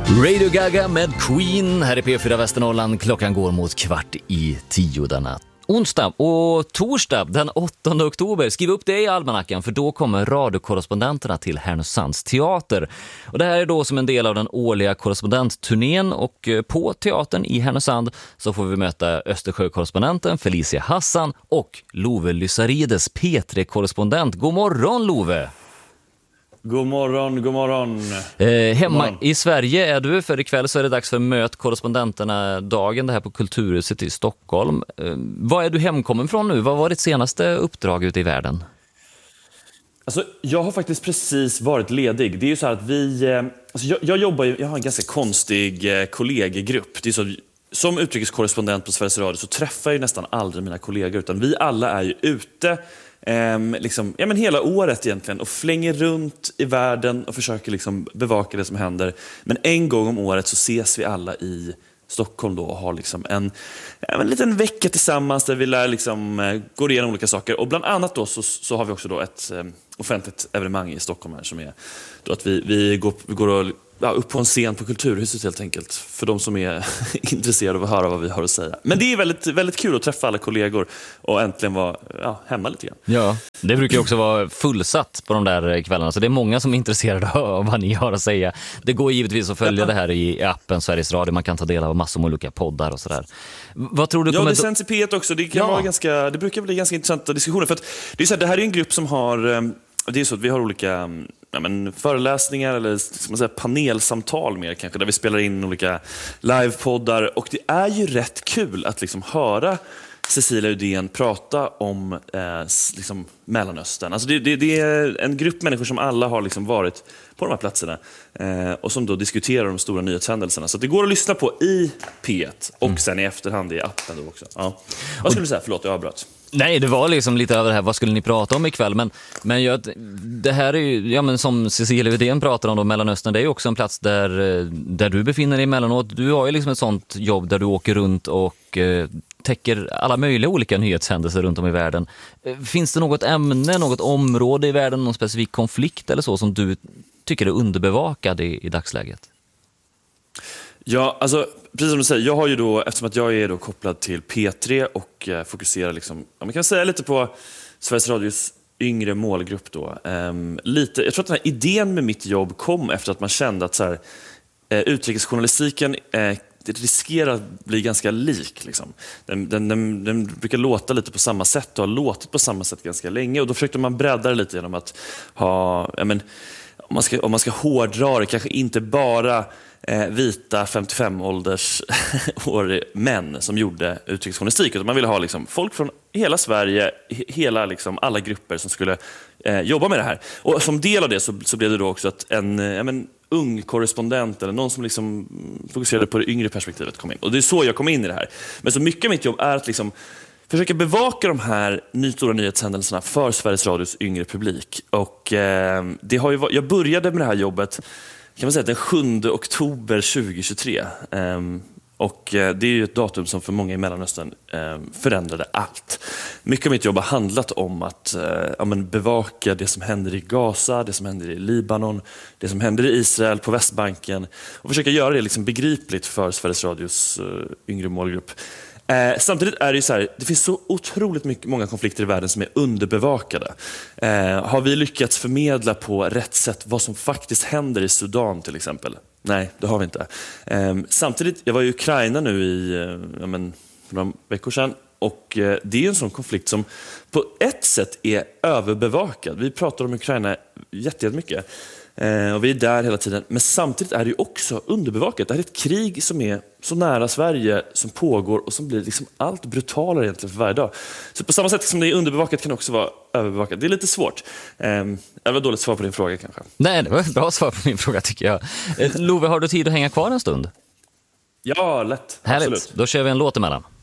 Radio Gaga med Queen här i P4 Västernorrland. Klockan går mot 9:15 denna onsdag och torsdag den 8 oktober. Skriv upp det i almanackan, för då kommer radiokorrespondenterna till Härnösands teater. Och det här är då som en del av den årliga korrespondentturnén, och på teatern i Härnösand så får vi möta Östersjökorrespondenten Felicia Hassan och Love Lysarides, P3-korrespondent. God morgon, Love! God morgon, god morgon. Hemma i Sverige är du, för ikväll så är det dags för Möt korrespondenterna dagen, det här på Kulturhuset i Stockholm. Vad är du hemkommen från nu? Vad var ditt senaste uppdrag ute i världen? Alltså, jag har faktiskt precis varit ledig. Det är ju så här att jag har en ganska konstig kollegegrupp. Det är så, som utrikeskorrespondent på Sveriges Radio så träffar jag ju nästan aldrig mina kollegor, utan vi alla är ju ute hela året egentligen och flänger runt i världen och försöker liksom bevaka det som händer. Men en gång om året så ses vi alla i Stockholm då och har liksom en liten vecka tillsammans där vi går igenom olika saker. Och bland annat då så har vi också då ett offentligt evenemang i Stockholm här, som är då att vi går och upp på en scen på Kulturhuset helt enkelt, för de som är intresserade av att höra vad vi har att säga. Men det är väldigt, väldigt kul att träffa alla kollegor och äntligen vara hemma lite grann. Ja, det brukar ju också vara fullsatt på de där kvällarna, så det är många som är intresserade av vad ni har att säga. Det går givetvis att följa det här i appen Sveriges Radio. Man kan ta del av massor av olika poddar och sådär. Vad tror du kommer... Ja, det sänds i P1 också. Det brukar bli ganska intressanta diskussioner, för att det är så här, det här är en grupp som har... Det är så att vi har olika föreläsningar eller ska man säga, panelsamtal mer kanske, där vi spelar in olika livepoddar, och det är ju rätt kul att liksom höra Cecilia Uddén prata om Mellanöstern. Alltså det är en grupp människor som alla har liksom varit på de här platserna och som då diskuterar de stora nyhetshändelserna. Så det går att lyssna på i P1 och sen i efterhand i appen då också. Ja. Vad skulle du säga? Förlåt, jag avbröt. Nej, det var liksom lite över det här, vad skulle ni prata om ikväll? Men det här är ju, som Cecilia Uddén pratar om då, Mellanöstern, det är ju också en plats där du befinner dig emellanåt. Du har ju liksom ett sånt jobb där du åker runt och täcker alla möjliga olika nyhetshändelser runt om i världen. Finns det något ämne, något område i världen, någon specifik konflikt eller så som du tycker är underbevakad i dagsläget? Ja, alltså precis som du säger, jag har ju då, eftersom att jag är då kopplad till P3 och fokuserar man kan säga lite på Sveriges Radios yngre målgrupp då. Jag tror att den här idén med mitt jobb kom efter att man kände att utrikesjournalistiken riskerar att bli ganska lik. Liksom. Den brukar låta lite på samma sätt och har låtit på samma sätt ganska länge, och då försökte man bredda det lite genom att ha, om man ska hårdra det, kanske inte bara vita 55-ålders män som gjorde utrikesjournalistik, utan man ville ha folk från hela Sverige, alla grupper som skulle jobba med det här. Och som del av det så blev det då också att en ung korrespondent eller någon som fokuserade på det yngre perspektivet kom in. Och det är så jag kom in i det här. Men så mycket av mitt jobb är att försöka bevaka de här stora nyhetshändelserna för Sveriges Radios yngre publik. Och jag började med det här jobbet, kan man säga, den 7 oktober 2023. Och det är ju ett datum som för många i Mellanöstern förändrade allt. Mycket av mitt jobb har handlat om att bevaka det som händer i Gaza, det som händer i Libanon, det som händer i Israel, på Västbanken, och försöka göra det begripligt för Sveriges Radios yngre målgrupp. Samtidigt är det ju så här, det finns så otroligt många konflikter i världen som är underbevakade. Har vi lyckats förmedla på rätt sätt vad som faktiskt händer i Sudan till exempel? Nej, det har vi inte. Samtidigt, jag var i Ukraina nu för några veckor sedan, och det är en sån konflikt som på ett sätt är överbevakad. Vi pratar om Ukraina jättemycket. Och vi är där hela tiden. Men samtidigt är det ju också underbevakat. Det här är ett krig som är så nära Sverige, som pågår och som blir allt brutalare egentligen för varje dag. Så på samma sätt som det är underbevakat kan det också vara överbevakat. Det är lite svårt. Det var dåligt svar på din fråga kanske. Nej, det var ett bra svar på min fråga tycker jag. Love, har du tid att hänga kvar en stund? Ja, lätt. Härligt. Absolut. Då kör vi en låt emellan.